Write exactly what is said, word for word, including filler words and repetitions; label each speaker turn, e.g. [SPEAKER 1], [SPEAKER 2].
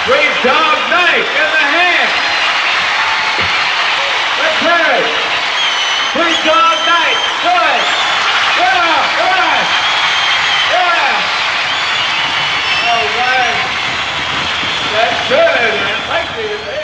[SPEAKER 1] Sweet Dog Night in the hand. Let's hear it. Sweet Dog Night. Good. Yeah, good. Yeah. All right. That's good. I like it.